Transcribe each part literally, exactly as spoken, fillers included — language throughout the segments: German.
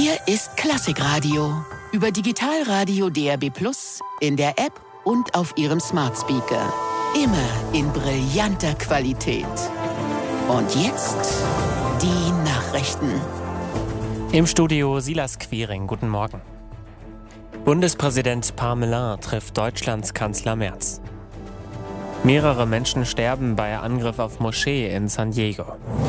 Hier ist Klassikradio. Über Digitalradio D A B plus, in der App und auf Ihrem Smart Speaker. Immer in brillanter Qualität. Und jetzt die Nachrichten. Im Studio Silas Quiring. Guten Morgen. Bundespräsident Parmelin trifft Deutschlands Kanzler Merz. Mehrere Menschen sterben bei Angriff auf Moschee in San Diego.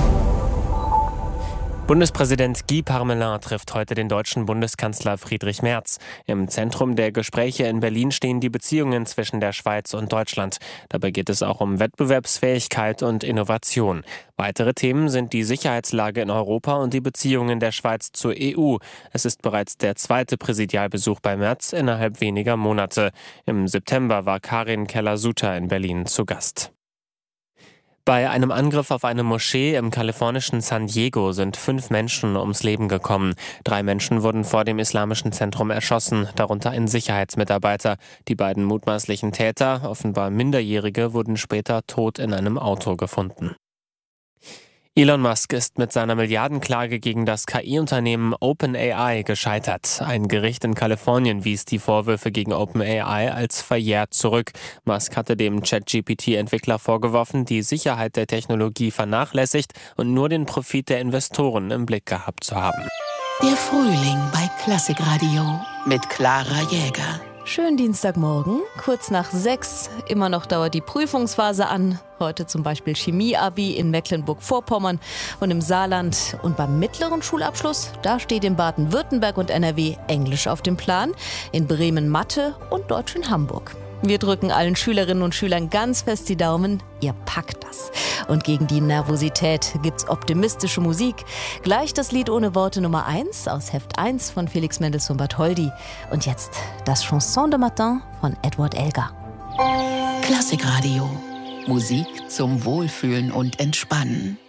Bundespräsident Guy Parmelin trifft heute den deutschen Bundeskanzler Friedrich Merz. Im Zentrum der Gespräche in Berlin stehen die Beziehungen zwischen der Schweiz und Deutschland. Dabei geht es auch um Wettbewerbsfähigkeit und Innovation. Weitere Themen sind die Sicherheitslage in Europa und die Beziehungen der Schweiz zur E U. Es ist bereits der zweite Präsidialbesuch bei Merz innerhalb weniger Monate. Im September war Karin Keller-Sutter in Berlin zu Gast. Bei einem Angriff auf eine Moschee im kalifornischen San Diego sind fünf Menschen ums Leben gekommen. Drei Menschen wurden vor dem islamischen Zentrum erschossen, darunter ein Sicherheitsmitarbeiter. Die beiden mutmaßlichen Täter, offenbar Minderjährige, wurden später tot in einem Auto gefunden. Elon Musk ist mit seiner Milliardenklage gegen das K I-Unternehmen OpenAI gescheitert. Ein Gericht in Kalifornien wies die Vorwürfe gegen OpenAI als verjährt zurück. Musk hatte dem ChatGPT-Entwickler vorgeworfen, die Sicherheit der Technologie vernachlässigt und nur den Profit der Investoren im Blick gehabt zu haben. Der Frühling bei Klassikradio mit Clara Jäger. Schönen Dienstagmorgen, kurz nach sechs. Immer noch dauert die Prüfungsphase an. Heute zum Beispiel Chemie-Abi in Mecklenburg-Vorpommern und im Saarland. Und beim mittleren Schulabschluss, da steht in Baden-Württemberg und N R W Englisch auf dem Plan, in Bremen Mathe und Deutsch in Hamburg. Wir drücken allen Schülerinnen und Schülern ganz fest die Daumen. Ihr packt das. Und gegen die Nervosität gibt's optimistische Musik. Gleich das Lied ohne Worte Nummer eins aus Heft eins von Felix Mendelssohn-Bartholdy. Und jetzt das Chanson de Matin von Edward Elgar. Klassikradio. Musik zum Wohlfühlen und Entspannen.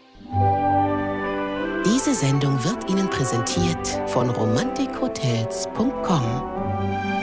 Diese Sendung wird Ihnen präsentiert von romantik hotels punkt com.